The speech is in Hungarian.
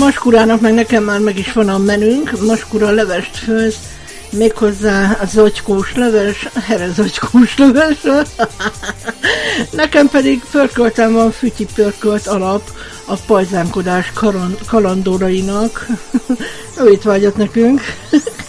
Maskurának meg nekem már meg is van a menünk. Maskura levest főz, méghozzá a zocskós leves, herezocskós leves. Nekem pedig pörköltem van fütyi pörkölt alap a pajzánkodás kalandórainak. Ő itt vágyott nekünk.